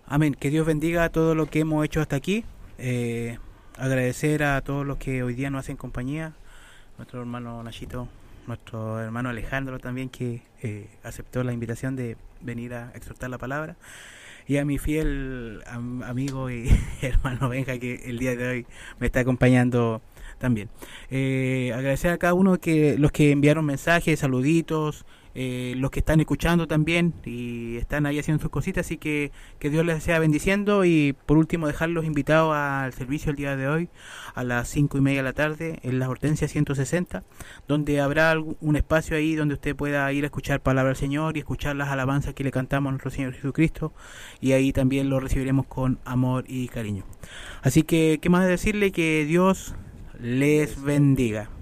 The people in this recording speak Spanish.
Amén. Que Dios bendiga todo lo que hemos hecho hasta aquí. Agradecer a todos los que hoy día nos hacen compañía. Nuestro hermano Nachito, nuestro hermano Alejandro también, que aceptó la invitación de venir a exhortar la palabra. Y a mi fiel amigo y hermano Benja, que el día de hoy me está acompañando también. Agradecer a cada uno, que los que enviaron mensajes, saluditos, los que están escuchando también y están ahí haciendo sus cositas, así que Dios les sea bendiciendo. Y por último, dejarlos invitados al servicio el día de hoy a las 5:30 de la tarde en la Hortensia 160, donde habrá un espacio ahí donde usted pueda ir a escuchar palabra del Señor y escuchar las alabanzas que le cantamos a nuestro Señor Jesucristo, y ahí también lo recibiremos con amor y cariño. Así que, ¿qué más decirle? Que Dios les bendiga.